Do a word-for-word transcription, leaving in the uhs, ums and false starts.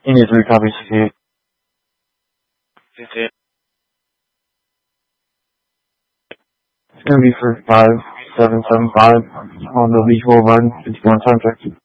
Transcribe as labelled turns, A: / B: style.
A: India three, copy sixty-eight.
B: sixty-eight.
A: It's gonna be for five seven seven five on the Beach Boulevard, fifty-one time check.